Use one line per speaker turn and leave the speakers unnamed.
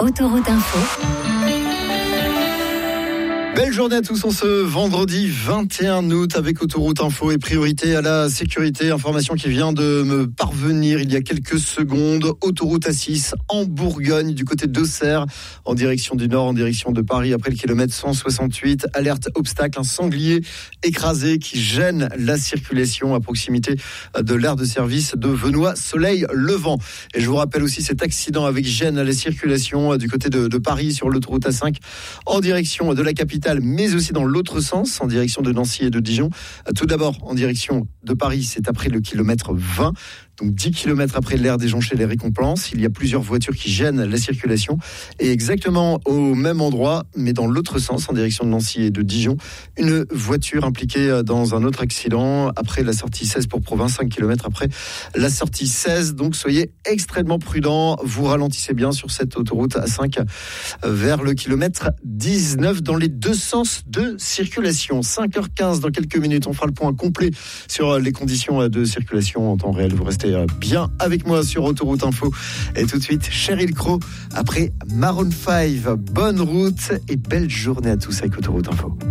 Autoroute Info.
Belle journée à tous, on se vendredi 21 août avec Autoroute Info et priorité à la sécurité. Information qui vient de me parvenir il y a quelques secondes. Autoroute A6 en Bourgogne du côté d'Auxerre en direction du nord, en direction de Paris après le kilomètre 168. Alerte obstacle, un sanglier écrasé qui gêne la circulation à proximité de l'aire de service de Venoy-Soleil-Levant. Et je vous rappelle aussi cet accident avec gêne à la circulation du côté de Paris sur l'autoroute A5 en direction de la capitale, mais aussi dans l'autre sens, en direction de Nancy et de Dijon. Tout d'abord, en direction de Paris, c'est après le kilomètre 20. Donc 10 km après l'aire des Jonchets les Récompenses, il y a plusieurs voitures qui gênent la circulation. Et exactement au même endroit, mais dans l'autre sens, en direction de Nancy et de Dijon, une voiture impliquée dans un autre accident après la sortie 16 pour Provins, 5 km après la sortie 16. Donc soyez extrêmement prudents, vous ralentissez bien sur cette autoroute A5 vers le kilomètre 19 dans les deux sens de circulation. 5h15 dans quelques minutes, on fera le point complet sur les conditions de circulation en temps réel. Vous restez bien avec moi sur Autoroute Info. Et tout de suite, Sheryl Crow après Maroon 5. Bonne route et belle journée à tous avec Autoroute Info.